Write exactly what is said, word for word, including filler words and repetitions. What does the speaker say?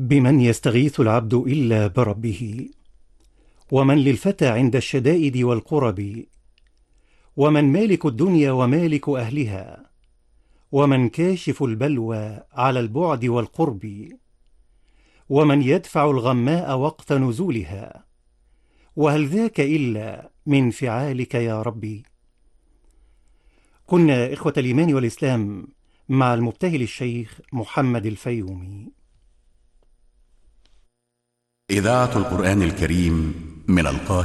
بمن يستغيث العبد إلا بربه، ومن للفتى عند الشدائد والقرب، ومن مالك الدنيا ومالك أهلها، ومن كاشف البلوى على البعد والقرب، ومن يدفع الغماء وقت نزولها، وهل ذاك إلا من فعالك يا ربي؟ كنا إخوة الإيمان والإسلام مع المبتهل الشيخ محمد الفيومي. إذاعة القرآن الكريم من القاهرة.